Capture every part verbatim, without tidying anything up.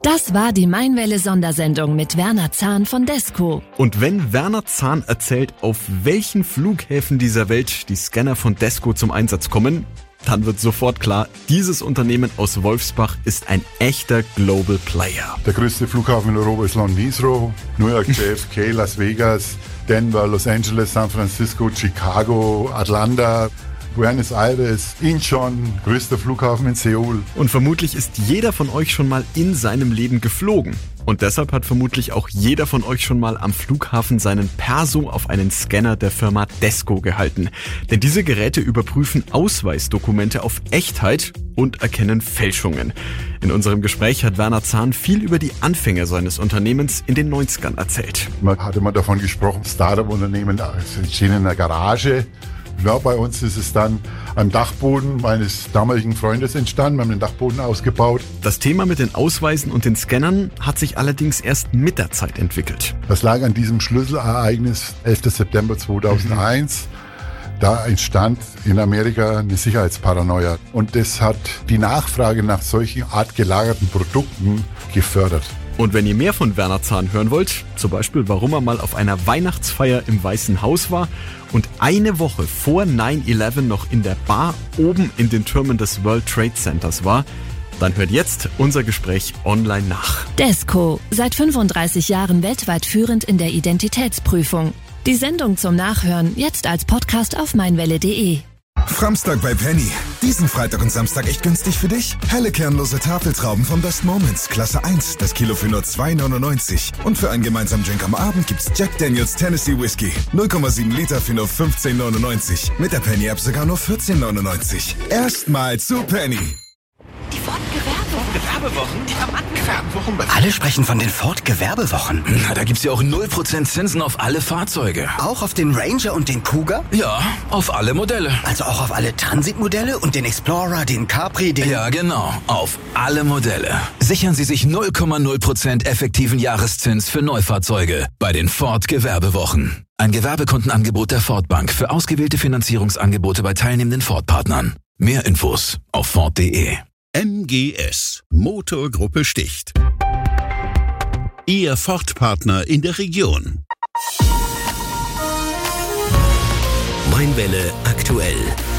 Das war die Mainwelle-Sondersendung mit Werner Zahn von Desco. Und wenn Werner Zahn erzählt, auf welchen Flughäfen dieser Welt die Scanner von Desco zum Einsatz kommen, dann wird sofort klar, dieses Unternehmen aus Wolfsbach ist ein echter Global Player. Der größte Flughafen in Europa ist London Heathrow, New York J F K, Las Vegas, Denver, Los Angeles, San Francisco, Chicago, Atlanta, Buenos Aires, Incheon, größter Flughafen in Seoul. Und vermutlich ist jeder von euch schon mal in seinem Leben geflogen. Und deshalb hat vermutlich auch jeder von euch schon mal am Flughafen seinen Perso auf einen Scanner der Firma Desco gehalten. Denn diese Geräte überprüfen Ausweisdokumente auf Echtheit und erkennen Fälschungen. In unserem Gespräch hat Werner Zahn viel über die Anfänge seines Unternehmens in den neunzigern erzählt. Man hat immer davon gesprochen, Startup-Unternehmen stehen in der Garage. Ja, bei uns ist es dann am Dachboden meines damaligen Freundes entstanden. Wir haben den Dachboden ausgebaut. Das Thema mit den Ausweisen und den Scannern hat sich allerdings erst mit der Zeit entwickelt. Das lag an diesem Schlüsselereignis, elfter September zweitausendeins. Mhm. Da entstand in Amerika eine Sicherheitsparanoia. Und das hat die Nachfrage nach solchen Art gelagerten Produkten gefördert. Und wenn ihr mehr von Werner Zahn hören wollt, zum Beispiel warum er mal auf einer Weihnachtsfeier im Weißen Haus war und eine Woche vor neun elf noch in der Bar oben in den Türmen des World Trade Centers war, dann hört jetzt unser Gespräch online nach. Desco, seit fünfunddreißig Jahren weltweit führend in der Identitätsprüfung. Die Sendung zum Nachhören jetzt als Podcast auf meinwelle punkt de. Framstag bei Penny. Diesen Freitag und Samstag echt günstig für dich? Helle kernlose Tafeltrauben von Best Moments, Klasse eins, das Kilo für nur zwei neunundneunzig. Und für einen gemeinsamen Drink am Abend gibt's Jack Daniels Tennessee Whiskey. null Komma sieben Liter für nur fünfzehn neunundneunzig. Mit der Penny-App sogar nur vierzehn neunundneunzig. Erstmal zu Penny. Die Ford Gewerbewochen. Diamantengewerbewochen. Alle sprechen von den Ford Gewerbewochen. Na, da gibt's ja auch null Prozent Zinsen auf alle Fahrzeuge. Auch auf den Ranger und den Kuga? Ja, auf alle Modelle. Also auch auf alle Transitmodelle und den Explorer, den Capri, den... Ja, genau. Auf alle Modelle. Sichern Sie sich null Komma null Prozent effektiven Jahreszins für Neufahrzeuge bei den Ford Gewerbewochen. Ein Gewerbekundenangebot der Ford Bank für ausgewählte Finanzierungsangebote bei teilnehmenden Ford-Partnern. Mehr Infos auf ford punkt de. M G S, Motorgruppe Sticht. Ihr Ford-Partner in der Region. Mainwelle aktuell.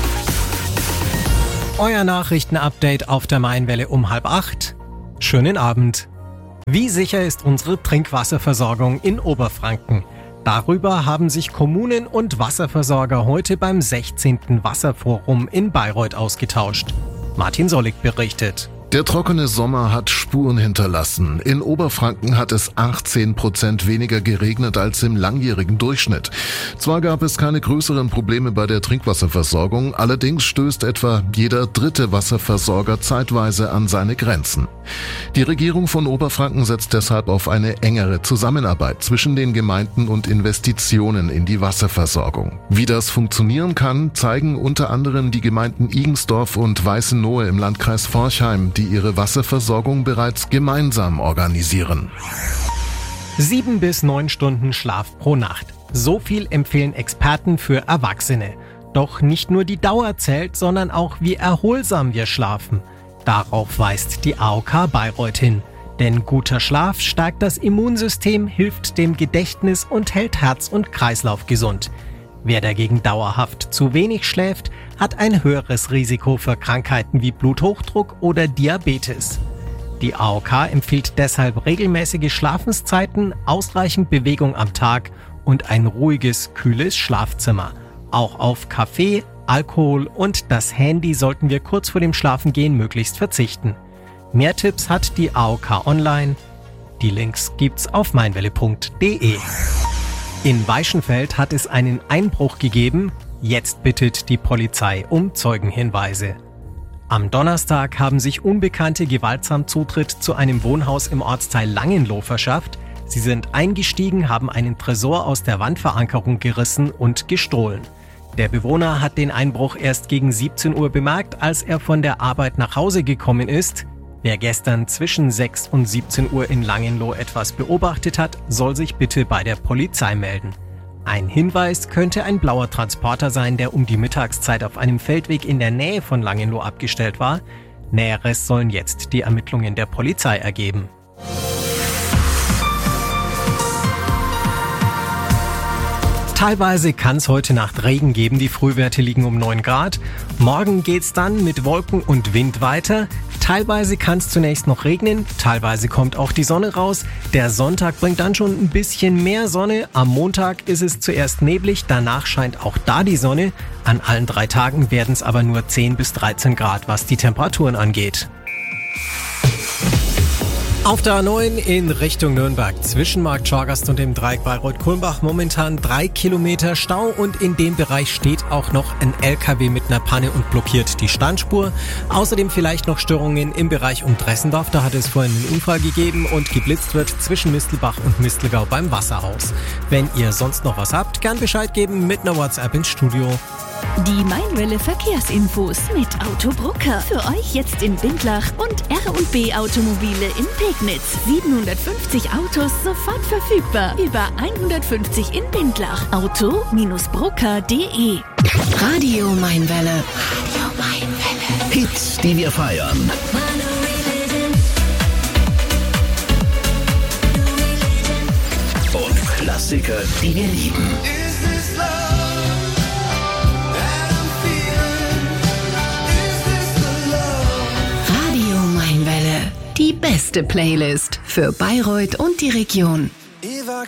Euer Nachrichtenupdate auf der Mainwelle um halb acht. Schönen Abend. Wie sicher ist unsere Trinkwasserversorgung in Oberfranken? Darüber haben sich Kommunen und Wasserversorger heute beim sechzehnten Wasserforum in Bayreuth ausgetauscht. Martin Sollig berichtet. Der trockene Sommer hat Spuren hinterlassen. In Oberfranken hat es achtzehn Prozent weniger geregnet als im langjährigen Durchschnitt. Zwar gab es keine größeren Probleme bei der Trinkwasserversorgung, allerdings stößt etwa jeder dritte Wasserversorger zeitweise an seine Grenzen. Die Regierung von Oberfranken setzt deshalb auf eine engere Zusammenarbeit zwischen den Gemeinden und Investitionen in die Wasserversorgung. Wie das funktionieren kann, zeigen unter anderem die Gemeinden Igensdorf und Weißenohe im Landkreis Forchheim, die ihre Wasserversorgung bereits gemeinsam organisieren. Sieben bis neun Stunden Schlaf pro Nacht. So viel empfehlen Experten für Erwachsene. Doch nicht nur die Dauer zählt, sondern auch wie erholsam wir schlafen. Darauf weist die A O K Bayreuth hin. Denn guter Schlaf stärkt das Immunsystem, hilft dem Gedächtnis und hält Herz und Kreislauf gesund. Wer dagegen dauerhaft zu wenig schläft, hat ein höheres Risiko für Krankheiten wie Bluthochdruck oder Diabetes. Die A O K empfiehlt deshalb regelmäßige Schlafenszeiten, ausreichend Bewegung am Tag und ein ruhiges, kühles Schlafzimmer. Auch auf Kaffee, Alkohol und das Handy sollten wir kurz vor dem Schlafengehen möglichst verzichten. Mehr Tipps hat die A O K online. Die Links gibt's auf meinwelle punkt de. In Weichenfeld hat es einen Einbruch gegeben. Jetzt bittet die Polizei um Zeugenhinweise. Am Donnerstag haben sich Unbekannte gewaltsam Zutritt zu einem Wohnhaus im Ortsteil Langenloh verschafft. Sie sind eingestiegen, haben einen Tresor aus der Wandverankerung gerissen und gestohlen. Der Bewohner hat den Einbruch erst gegen siebzehn Uhr bemerkt, als er von der Arbeit nach Hause gekommen ist. Wer gestern zwischen sechs und siebzehn Uhr in Langenloh etwas beobachtet hat, soll sich bitte bei der Polizei melden. Ein Hinweis könnte ein blauer Transporter sein, der um die Mittagszeit auf einem Feldweg in der Nähe von Langenloh abgestellt war. Näheres sollen jetzt die Ermittlungen der Polizei ergeben. Teilweise kann es heute Nacht Regen geben, die Frühwerte liegen um neun Grad. Morgen geht's dann mit Wolken und Wind weiter. Teilweise kann es zunächst noch regnen, teilweise kommt auch die Sonne raus. Der Sonntag bringt dann schon ein bisschen mehr Sonne. Am Montag ist es zuerst neblig, danach scheint auch da die Sonne. An allen drei Tagen werden es aber nur zehn bis dreizehn Grad, was die Temperaturen angeht. Auf der A neun in Richtung Nürnberg zwischen Markt Schorgast und dem Dreieck Bayreuth-Kulmbach momentan drei Kilometer Stau und in dem Bereich steht auch noch ein L K W mit einer Panne und blockiert die Standspur. Außerdem vielleicht noch Störungen im Bereich um Dressendorf, da hat es vorhin einen Unfall gegeben und geblitzt wird zwischen Mistelbach und Mistelgau beim Wasserhaus. Wenn ihr sonst noch was habt, gern Bescheid geben mit einer WhatsApp ins Studio. Die Mainwelle Verkehrsinfos mit Autobrucker. Für euch jetzt in Bindlach und R und B Automobile in Pegnitz. siebenhundertfünfzig Autos sofort verfügbar. Über hundertfünfzig in Bindlach. Auto Brucker punkt de. Radio Mainwelle. Radio Mainwelle. Hits, die wir feiern. Und Klassiker, die wir lieben. Die beste Playlist für Bayreuth und die Region.